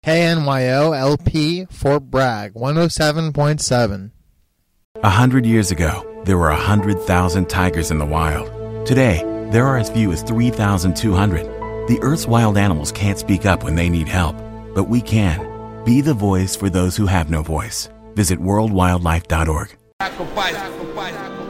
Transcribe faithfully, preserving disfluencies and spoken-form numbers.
K N Y O L P Fort Bragg, one oh seven point seven. A hundred years ago, there were a hundred thousand tigers in the wild. Today, there are as few as three thousand two hundred. The Earth's wild animals can't speak up when they need help, but we can. Be the voice for those who have no voice. Visit world wildlife dot org.